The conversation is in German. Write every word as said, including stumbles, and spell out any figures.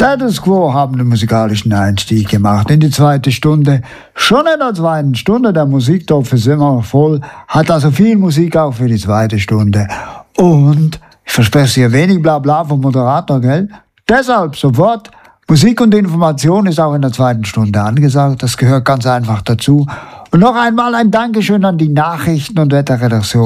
Status Quo haben den musikalischen Einstieg gemacht in die zweite Stunde. Schon in der zweiten Stunde, der Musiktopf ist immer voll, hat also viel Musik auch für die zweite Stunde. Und ich verspreche dir wenig Blabla vom Moderator, gell? Deshalb sofort, Musik und Information ist auch in der zweiten Stunde angesagt. Das gehört ganz einfach dazu. Und noch einmal ein Dankeschön an die Nachrichten- und Wetterredaktion.